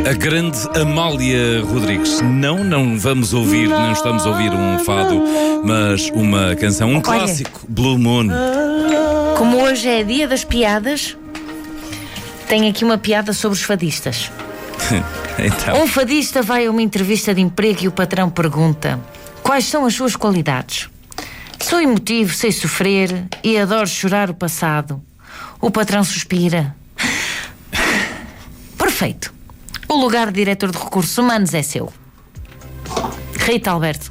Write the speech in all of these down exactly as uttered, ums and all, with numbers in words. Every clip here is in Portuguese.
A grande Amália Rodrigues. Não, não vamos ouvir, não estamos a ouvir um fado, mas uma canção, um Olha, clássico, Blue Moon. Como hoje é dia das piadas, tenho aqui uma piada sobre os fadistas. Então, Um fadista vai a uma entrevista de emprego e o patrão pergunta: quais são as suas qualidades? Sou emotivo, sei sofrer e adoro chorar o passado. O patrão suspira: perfeito. O lugar de diretor de recursos humanos é seu. Rita Alberto.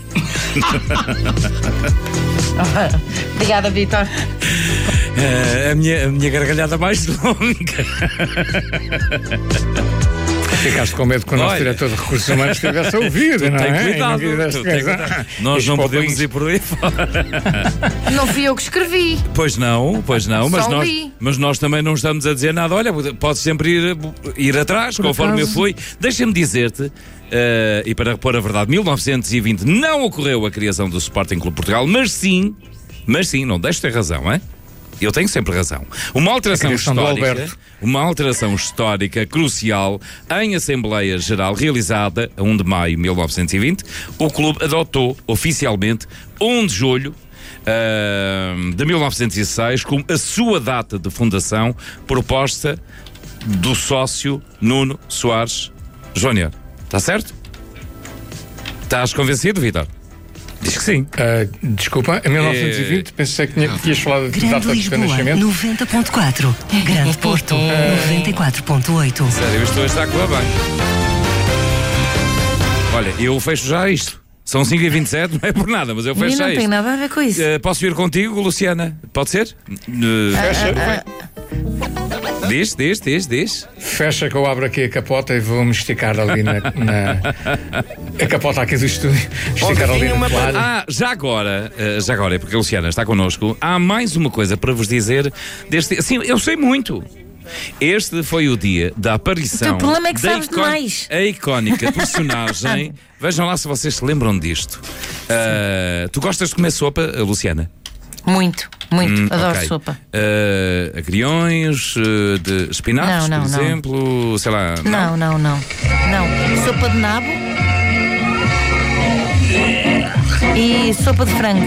Obrigada, Vitor. uh, a, minha, a minha gargalhada mais longa. Ficaste com medo que o nosso Olha, diretor de recursos humanos estivesse a ouvir, não Tem é? cuidado, E não tu quiseste tem casar. cuidado. Nós Isto não podemos- podemos ir por aí fora. Não fui eu que escrevi. Pois não, pois não, mas Só nós, li. mas nós também não estamos a dizer nada. Olha, podes sempre ir, ir atrás, conforme eu acaso. fui. Deixa-me dizer-te, eh, e para repor a verdade, mil novecentos e vinte não ocorreu a criação do Sporting Clube Portugal, mas sim, mas sim, não deixo ter razão, é? Eu tenho sempre razão. Uma alteração A criação do histórica, Alberto. uma alteração histórica crucial em Assembleia Geral realizada a um de maio de mil novecentos e vinte, o clube adotou oficialmente um de julho uh, de mil novecentos e seis como a sua data de fundação, proposta do sócio Nuno Soares Júnior. Está certo? Estás convencido, Vítor? Diz que sim. Ah, desculpa, em mil novecentos e vinte pensei que tinha- que tinhas falado de Grande data de Lisboa, nascimento. noventa ponto quatro. Grande Porto, noventa e quatro ponto oito. Sério, isto hoje está a correr bem. Olha, eu fecho já isto. São cinco e vinte e sete, não é por nada, mas eu E fecho já não tem isto. nada a ver com isso. Uh, posso ir contigo, Luciana? Pode ser? Uh, Fecha, diz, diz, diz, diz. fecha que eu abro aqui a capota e vou-me esticar ali na, na- a capota aqui do estúdio. Esticar ali na toalha. Ah, já agora, uh, já agora, é porque a Luciana está connosco, há mais uma coisa para vos dizer deste. Sim, eu sei muito. Este foi o dia da aparição. O teu problema é que da sabes demais. A icónica personagem. Vejam lá se vocês se lembram disto. Uh, tu gostas de comer sopa, Luciana? Muito, muito. Hum, Adoro ok. sopa. Uh, agriões, uh, de espinafres, Não, não, por não. exemplo, sei lá. Não, não, não. Não. Sopa de nabo e sopa de frango.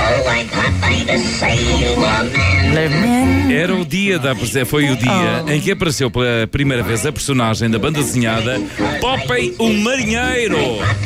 Era o dia da foi o dia Oh. em que apareceu pela primeira vez a personagem da banda desenhada Popeye o Marinheiro.